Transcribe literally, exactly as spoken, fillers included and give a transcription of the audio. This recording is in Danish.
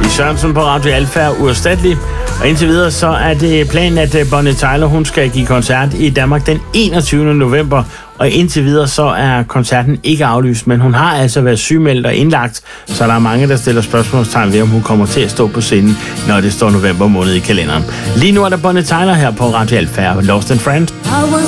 Sørensen på Radio Alfa er uerstattelig. Og indtil videre så er det planen, at Bonnie Tyler hun skal give koncert i Danmark den enogtyvende november. Og indtil videre så er koncerten ikke aflyst, men hun har altså været sygemeldt og indlagt, så der er mange, der stiller spørgsmålstegn ved, om hun kommer til at stå på scenen, når det står november måned i kalenderen. Lige nu er der Bonnie Tyler her på Radio Alfa, Lost in Friends.